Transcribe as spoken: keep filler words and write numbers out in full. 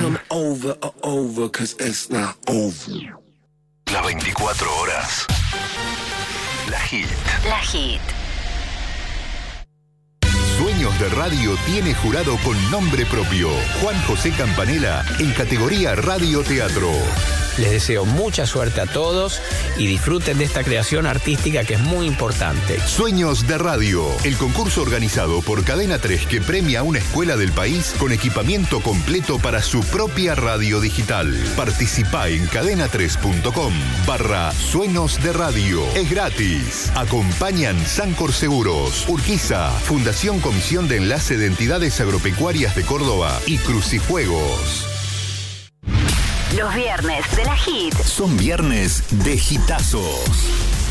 come over or over, cause it's not over. Las veinticuatro horas. La Hit. La Hit. Sueños de Radio tiene jurado con nombre propio. Juan José Campanella en categoría Radio Teatro. Les deseo mucha suerte a todos y disfruten de esta creación artística que es muy importante. Sueños de Radio, el concurso organizado por Cadena tres que premia a una escuela del país con equipamiento completo para su propia radio digital. Participá en cadena tres punto com barra Sueños de Radio. Es gratis. Acompañan Sancor Seguros, Urquiza, Fundación Comisión de Enlace de Entidades Agropecuarias de Córdoba y Crucijuegos. Los viernes de la Hit son viernes de hitazos.